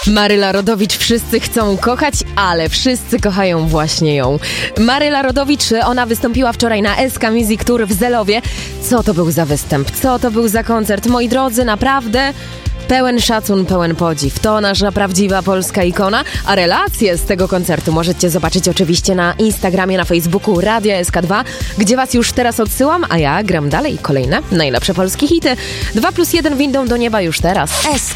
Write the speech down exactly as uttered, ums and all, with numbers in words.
Maryla Rodowicz, wszyscy chcą kochać, ale wszyscy kochają właśnie ją. Maryla Rodowicz, ona wystąpiła wczoraj na S K Music Tour w Zelowie. Co to był za występ? Co to był za koncert? Moi drodzy, naprawdę pełen szacun, pełen podziw. To nasza prawdziwa polska ikona, a relacje z tego koncertu możecie zobaczyć oczywiście na Instagramie, na Facebooku Radia S K dwa, gdzie was już teraz odsyłam, a ja gram dalej kolejne najlepsze polskie hity. dwa plus jeden windą do nieba już teraz. S